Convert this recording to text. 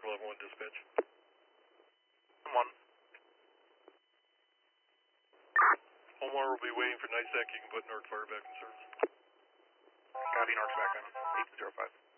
11-1 dispatch. 1. Omar will be waiting for NISAC. You can put NORC fire back in service. Copy, NORC back on 805.